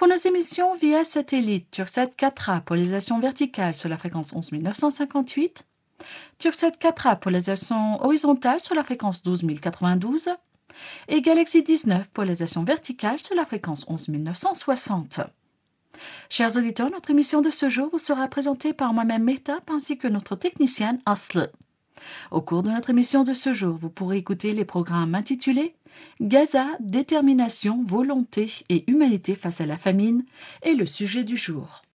Pour nos émissions via satellite, Turksat 4A polarisation verticale sur la fréquence 11958, Turksat 4A polarisation horizontale sur la fréquence 12092 et Galaxy 19 polarisation verticale sur la fréquence 11960. Chers auditeurs, notre émission de ce jour vous sera présentée par moi-même Mehtab ainsi que notre technicienne Aslı. Au cours de notre émission de ce jour, vous pourrez écouter les programmes intitulés Gaza, détermination, volonté et humanité face à la famine et le sujet du jour.